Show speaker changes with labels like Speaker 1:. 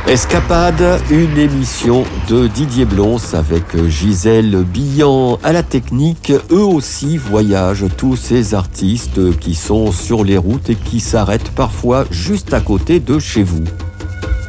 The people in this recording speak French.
Speaker 1: Escapade, une émission de Didier Blons avec Gisèle Billan à la technique. Eux aussi voyagent, tous ces artistes qui sont sur les routes et qui s'arrêtent parfois juste à côté de chez vous.